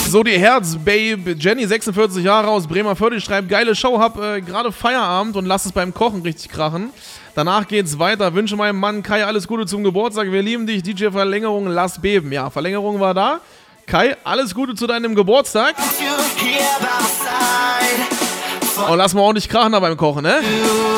So, die Herz-Babe Jenny, 46 Jahre aus Bremervörde, schreibt, geile Show, hab gerade Feierabend und lass es beim Kochen richtig krachen. Danach geht's weiter, wünsche meinem Mann Kai alles Gute zum Geburtstag, wir lieben dich, DJ Verlängerung, lass beben. Ja, Verlängerung war da. Kai, alles Gute zu deinem Geburtstag. Und lass mal ordentlich krachen da beim Kochen, ne?